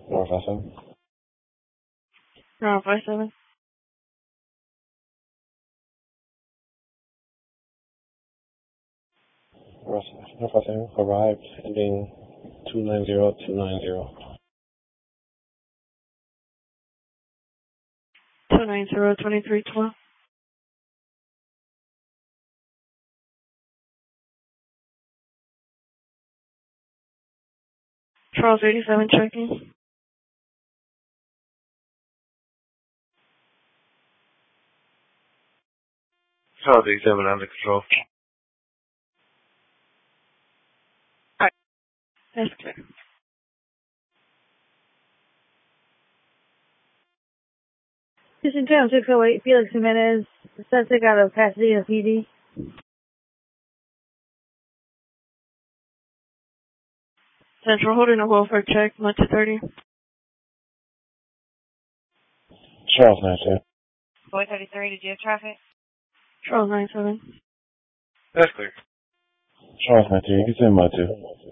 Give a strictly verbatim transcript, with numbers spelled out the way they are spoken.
North five seven. North five seven. North five seven, arrived, ending two nine zero two nine zero. two nine zero two three one two. Charles eighty-seven checking. Charles eighty-seven under control. Alright. That's clear. Houston Town six oh eight, Felix Jimenez, suspect out of Pasadena P D. Central holding a welfare check, one two thirty. Charles nine seven. four thirty-three, did you have traffic? Charles nine seven. That's clear. Charles nine two, you can send my two.